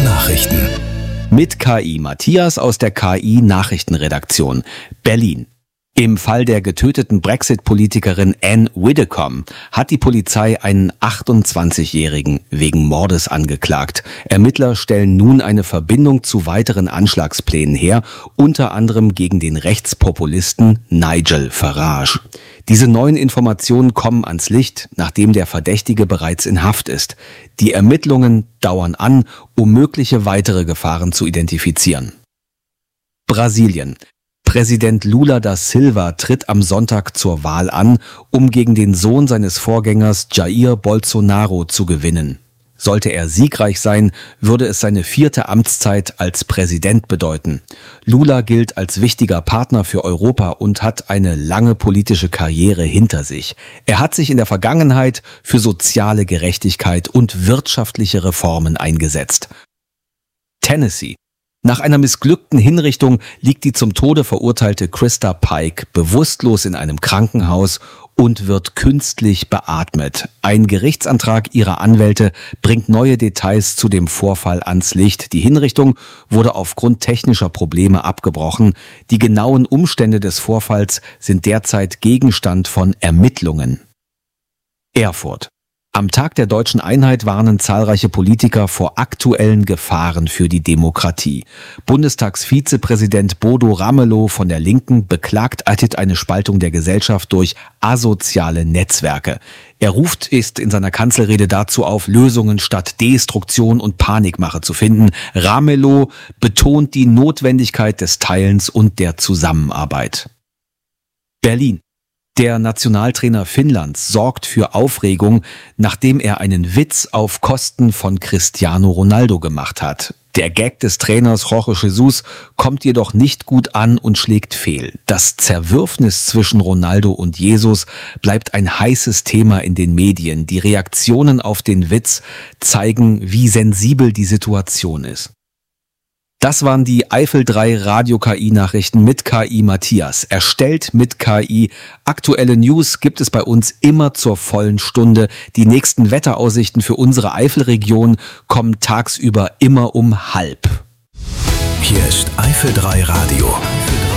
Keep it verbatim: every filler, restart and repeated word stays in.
Nachrichten. Mit K I Matthias aus der K I-Nachrichtenredaktion Berlin. Im Fall der getöteten Brexit-Politikerin Anne Widdecombe hat die Polizei einen achtundzwanzigjährigen wegen Mordes angeklagt. Ermittler stellen nun eine Verbindung zu weiteren Anschlagsplänen her, unter anderem gegen den Rechtspopulisten Nigel Farage. Diese neuen Informationen kommen ans Licht, nachdem der Verdächtige bereits in Haft ist. Die Ermittlungen dauern an, um mögliche weitere Gefahren zu identifizieren. Brasilien. Präsident Lula da Silva tritt am Sonntag zur Wahl an, um gegen den Sohn seines Vorgängers Jair Bolsonaro zu gewinnen. Sollte er siegreich sein, würde es seine vierte Amtszeit als Präsident bedeuten. Lula gilt als wichtiger Partner für Europa und hat eine lange politische Karriere hinter sich. Er hat sich in der Vergangenheit für soziale Gerechtigkeit und wirtschaftliche Reformen eingesetzt. Tennessee. Nach einer missglückten Hinrichtung liegt die zum Tode verurteilte Krista Pike bewusstlos in einem Krankenhaus und wird künstlich beatmet. Ein Gerichtsantrag ihrer Anwälte bringt neue Details zu dem Vorfall ans Licht. Die Hinrichtung wurde aufgrund technischer Probleme abgebrochen. Die genauen Umstände des Vorfalls sind derzeit Gegenstand von Ermittlungen. Erfurt. Am Tag der deutschen Einheit warnen zahlreiche Politiker vor aktuellen Gefahren für die Demokratie. Bundestagsvizepräsident Bodo Ramelow von der Linken beklagt eine Spaltung der Gesellschaft durch asoziale Netzwerke. Er ruft ist in seiner Kanzelrede dazu auf, Lösungen statt Destruktion und Panikmache zu finden. Ramelow betont die Notwendigkeit des Teilens und der Zusammenarbeit. Berlin. Der Nationaltrainer Finnlands sorgt für Aufregung, nachdem er einen Witz auf Kosten von Cristiano Ronaldo gemacht hat. Der Gag des Trainers Jorge Jesus kommt jedoch nicht gut an und schlägt fehl. Das Zerwürfnis zwischen Ronaldo und Jesus bleibt ein heißes Thema in den Medien. Die Reaktionen auf den Witz zeigen, wie sensibel die Situation ist. Das waren die Eifel drei Radio-K I-Nachrichten mit K I Matthias. Erstellt mit K I. Aktuelle News gibt es bei uns immer zur vollen Stunde. Die nächsten Wetteraussichten für unsere Eifelregion kommen tagsüber immer um halb. Hier ist Eifel drei Radio.